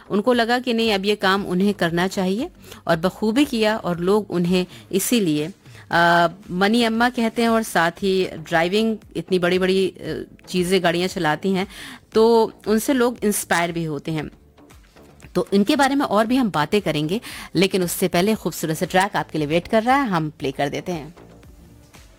उनको लगा कि नहीं, अब ये काम उन्हें करना चाहिए और बखूबी किया, और लोग उन्हें इसीलिए मनी अम्मा कहते हैं। और साथ ही ड्राइविंग, इतनी बड़ी बड़ी चीज़ें, गाड़ियाँ चलाती हैं, तो उनसे लोग इंस्पायर भी होते हैं। तो इनके बारे में और भी हम बातें करेंगे, लेकिन उससे पहले खूबसूरत सा ट्रैक आपके लिए वेट कर रहा है, हम प्ले कर देते हैं।